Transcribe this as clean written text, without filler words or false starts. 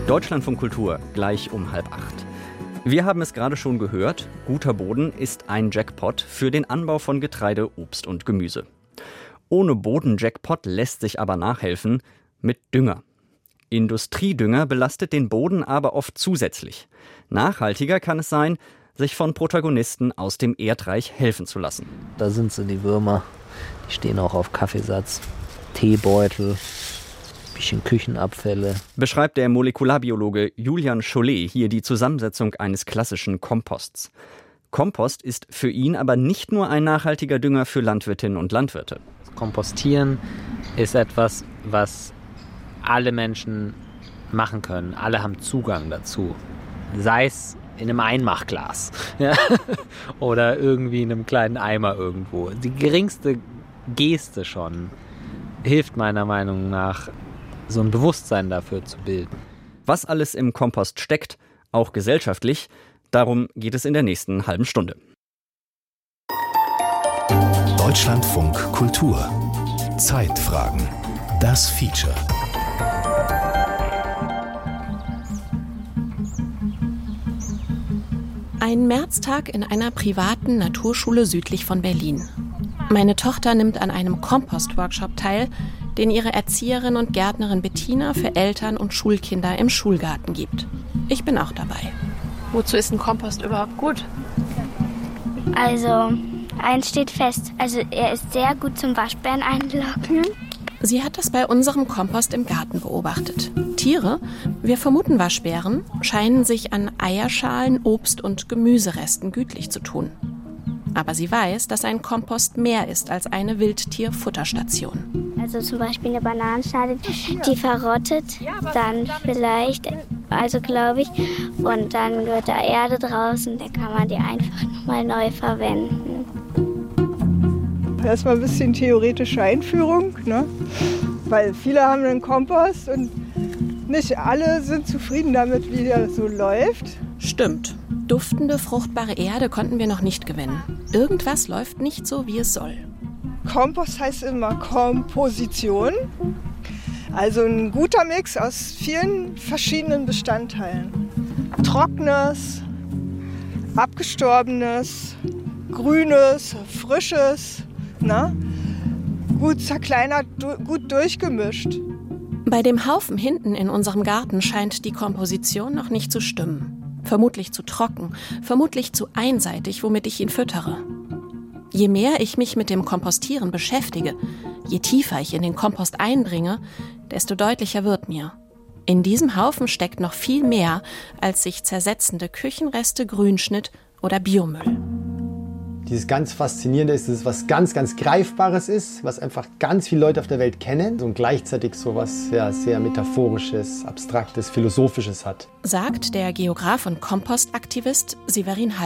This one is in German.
Deutschlandfunk Kultur, gleich um 7:30. Wir haben es gerade schon gehört, guter Boden ist ein Jackpot für den Anbau von Getreide, Obst und Gemüse. Ohne Bodenjackpot lässt sich aber nachhelfen mit Dünger. Industriedünger belastet den Boden aber oft zusätzlich. Nachhaltiger kann es sein, sich von Protagonisten aus dem Erdreich helfen zu lassen. Da sind sie, die Würmer. Die stehen auch auf Kaffeesatz, Teebeutel, bisschen Küchenabfälle. Beschreibt der Molekularbiologe Julian Chollet hier die Zusammensetzung eines klassischen Komposts. Kompost ist für ihn aber nicht nur ein nachhaltiger Dünger für Landwirtinnen und Landwirte. Kompostieren ist etwas, was alle Menschen machen können. Alle haben Zugang dazu. Sei es in einem Einmachglas, ja, oder irgendwie in einem kleinen Eimer irgendwo. Die geringste Geste schon hilft meiner Meinung nach, so ein Bewusstsein dafür zu bilden. Was alles im Kompost steckt, auch gesellschaftlich, darum geht es in der nächsten halben Stunde. Deutschlandfunk Kultur. Zeitfragen. Das Feature. Ein Märztag in einer privaten Naturschule südlich von Berlin. Meine Tochter nimmt an einem Kompost-Workshop teil, den ihre Erzieherin und Gärtnerin Bettina für Eltern und Schulkinder im Schulgarten gibt. Ich bin auch dabei. Wozu ist ein Kompost überhaupt gut? Also, eins steht fest. Also, er ist sehr gut zum Waschbären einlocken. Sie hat das bei unserem Kompost im Garten beobachtet. Tiere, wir vermuten Waschbären, scheinen sich an Eierschalen, Obst- und Gemüseresten gütlich zu tun. Aber sie weiß, dass ein Kompost mehr ist als eine Wildtierfutterstation. Also zum Beispiel eine Bananenschale, die verrottet, dann vielleicht, also glaube ich, und dann wird da Erde draußen, dann kann man die einfach nochmal neu verwenden. Erstmal ein bisschen theoretische Einführung, ne? Weil viele haben einen Kompost und nicht alle sind zufrieden damit, wie der so läuft. Stimmt. Duftende, fruchtbare Erde konnten wir noch nicht gewinnen. Irgendwas läuft nicht so, wie es soll. Kompost heißt immer Komposition. Also ein guter Mix aus vielen verschiedenen Bestandteilen. Trockenes, abgestorbenes, grünes, frisches, ne? Gut zerkleinert, gut durchgemischt. Bei dem Haufen hinten in unserem Garten scheint die Komposition noch nicht zu stimmen. Vermutlich zu trocken, vermutlich zu einseitig, womit ich ihn füttere. Je mehr ich mich mit dem Kompostieren beschäftige, je tiefer ich in den Kompost eindringe, desto deutlicher wird mir: In diesem Haufen steckt noch viel mehr als sich zersetzende Küchenreste, Grünschnitt oder Biomüll. Dieses ganz Faszinierende ist, dass es was ganz, ganz Greifbares ist, was einfach ganz viele Leute auf der Welt kennen und gleichzeitig so was sehr Metaphorisches, Abstraktes, Philosophisches hat. Sagt der Geograf und Kompostaktivist Severin Hall.